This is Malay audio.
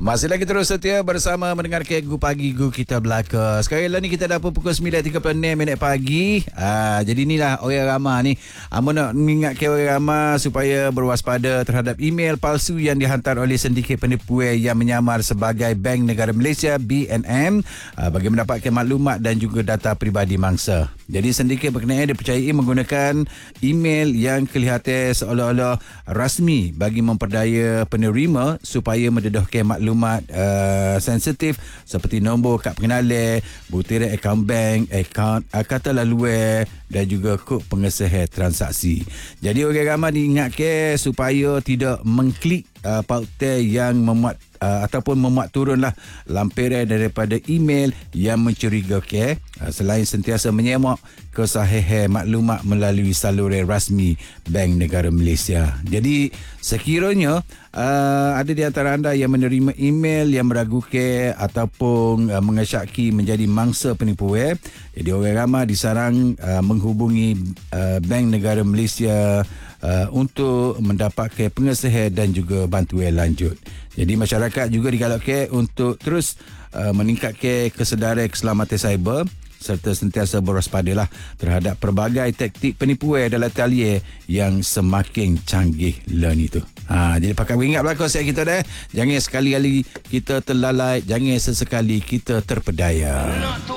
Masih lagi terus setia bersama mendengar Gu Pagi Gu Kita Belaka. Sekarang ni kita dah pukul 9.36 pagi. Jadi inilah orang ramah ni. Amo nak mengingatkan orang ramah supaya berwaspada terhadap email palsu yang dihantar oleh sindiket penipu yang menyamar sebagai Bank Negara Malaysia BNM bagi mendapatkan maklumat dan juga data peribadi mangsa. Jadi sindiket berkenaan dipercayai menggunakan email yang kelihatan seolah-olah rasmi bagi memperdaya penerima supaya mendedahkan maklumat sensitif seperti nombor kad pengenalan, butiran akaun bank, akaun kata laluan dan juga kod pengesahan transaksi. Jadi orang ramai diingatkan supaya tidak mengklik pautan yang memuat ataupun memuat turunlah lampiran daripada email yang mencurigakan, selain sentiasa menyemak kesahihan maklumat melalui saluran rasmi Bank Negara Malaysia. Jadi sekiranya ada di antara anda yang menerima email yang meragukan ataupun mengesyaki menjadi mangsa penipuan, jadi orang ramai disarang menghubungi Bank Negara Malaysia untuk mendapatkan pengesahan dan juga bantuan lanjut. Jadi masyarakat juga digalakkan untuk terus meningkatkan kesedaran keselamatan cyber serta sentiasa berwaspadalah terhadap pelbagai taktik penipuan dalam talian yang semakin canggih lah ni tu. Jadi pakai ingat belakang siap kita dah. Jangan sekali-kali kita terlalai, jangan sesekali kita terpedaya.